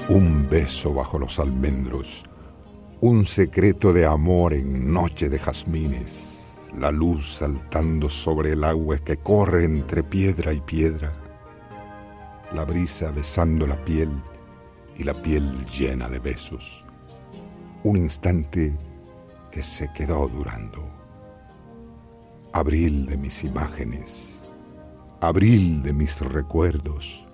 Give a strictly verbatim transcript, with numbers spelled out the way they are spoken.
Un beso bajo los almendros, un secreto de amor en noche de jazmines, la luz saltando sobre el agua que corre entre piedra y piedra, la brisa besando la piel y la piel llena de besos. Un instante que se quedó durando. Abril de mis imágenes, abril de mis recuerdos,